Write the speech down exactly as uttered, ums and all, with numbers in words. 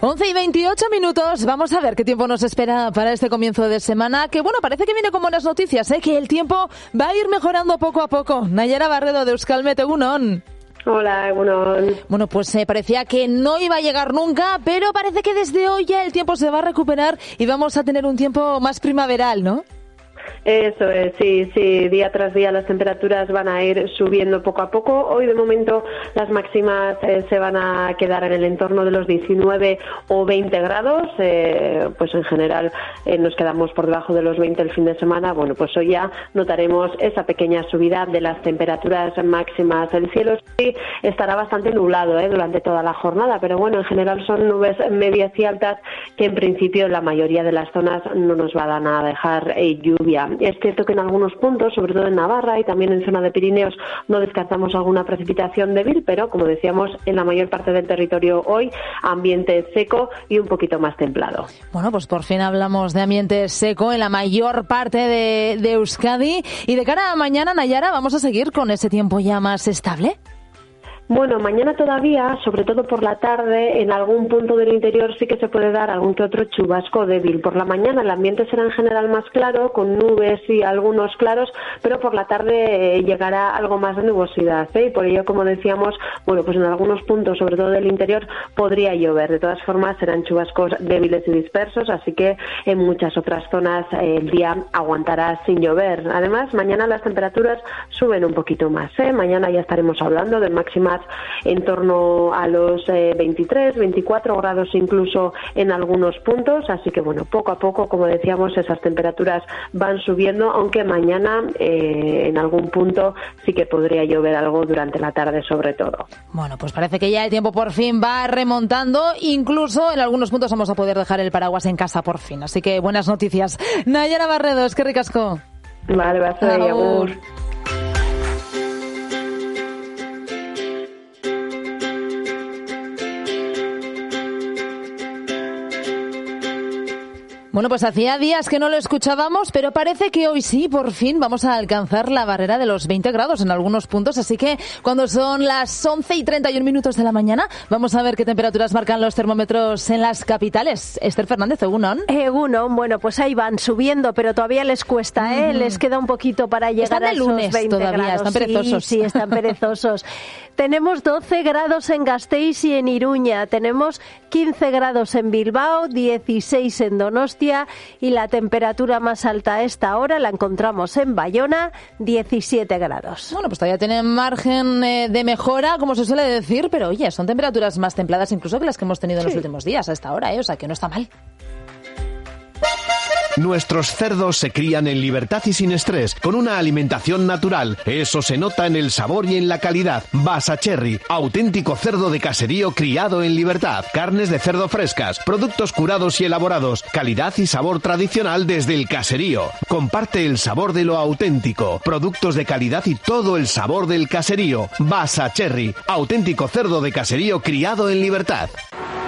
once y veintiocho minutos. Vamos a ver qué tiempo nos espera para este comienzo de semana. Que bueno, parece que viene con buenas noticias, ¿eh? Que el tiempo va a ir mejorando poco a poco. Nayara Barredo de Euskalmet, egunon. Hola, egunon. Bueno, pues eh, parecía que no iba a llegar nunca, pero parece que desde hoy ya el tiempo se va a recuperar y vamos a tener un tiempo más primaveral, ¿no? Eso es, sí, sí, día tras día las temperaturas van a ir subiendo poco a poco. Hoy de momento las máximas eh, se van a quedar en el entorno de los diecinueve o veinte grados, eh, pues en general eh, nos quedamos por debajo de los veinte el fin de semana. Bueno, pues hoy ya notaremos esa pequeña subida de las temperaturas máximas. El cielo sí estará bastante nublado eh, durante toda la jornada, pero bueno, en general son nubes medias y altas que en principio en la mayoría de las zonas no nos van a dejar eh, lluvia. Es cierto que en algunos puntos, sobre todo en Navarra y también en zona de Pirineos, no descartamos alguna precipitación débil, pero como decíamos, en la mayor parte del territorio hoy, ambiente seco y un poquito más templado. Bueno, pues por fin hablamos de ambiente seco en la mayor parte de, de Euskadi. Y de cara a mañana, Nayara, ¿vamos a seguir con ese tiempo ya más estable? Bueno, mañana todavía, sobre todo por la tarde, en algún punto del interior sí que se puede dar algún que otro chubasco débil. Por la mañana el ambiente será en general más claro, con nubes y algunos claros, pero por la tarde eh, llegará algo más de nubosidad, ¿eh? Y por ello, como decíamos, bueno, pues en algunos puntos, sobre todo del interior, podría llover. De todas formas, serán chubascos débiles y dispersos, así que en muchas otras zonas eh, el día aguantará sin llover. Además, mañana las temperaturas suben un poquito más, ¿eh? Mañana ya estaremos hablando de máximas en torno a los eh, veintitrés, veinticuatro grados incluso en algunos puntos, así que bueno, poco a poco, como decíamos, esas temperaturas van subiendo, aunque mañana eh, en algún punto sí que podría llover algo durante la tarde sobre todo. Bueno, pues parece que ya el tiempo por fin va remontando, incluso en algunos puntos vamos a poder dejar el paraguas en casa por fin, así que buenas noticias. Nayara Barredo, es que ricasco. Vale, va a ser agur. Bueno, pues hacía días que no lo escuchábamos, pero parece que hoy sí, por fin, vamos a alcanzar la barrera de los veinte grados en algunos puntos. Así que cuando son las once y treinta y un minutos de la mañana, vamos a ver qué temperaturas marcan los termómetros en las capitales. Esther Fernández, egunon. Egunon, bueno, pues ahí van subiendo, pero todavía les cuesta, ¿eh? Mm. Les queda un poquito para llegar están a esos lunes veinte todavía, grados. Están perezosos. Sí, sí, están perezosos. Tenemos doce grados en Gasteiz y en Iruña. Tenemos quince grados en Bilbao, dieciséis en Donostia. Y la temperatura más alta a esta hora la encontramos en Bayona, diecisiete grados. Bueno, pues todavía tienen margen eh, de mejora, como se suele decir, pero oye, son temperaturas más templadas incluso que las que hemos tenido en sí. los últimos días a esta hora, ¿eh? O sea que no está mal. Nuestros cerdos se crían en libertad y sin estrés, con una alimentación natural. Eso se nota en el sabor y en la calidad. Basacherry, auténtico cerdo de caserío criado en libertad. Carnes de cerdo frescas, productos curados y elaborados, calidad y sabor tradicional desde el caserío. Comparte el sabor de lo auténtico. Productos de calidad y todo el sabor del caserío. Basacherry, auténtico cerdo de caserío criado en libertad.